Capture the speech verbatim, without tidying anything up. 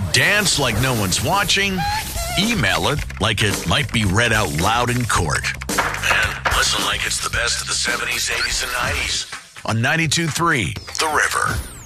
Dance like no one's watching. Email it like it might be read out loud in court. And listen like it's the best of the seventies, eighties, and nineties on ninety-two point three The River.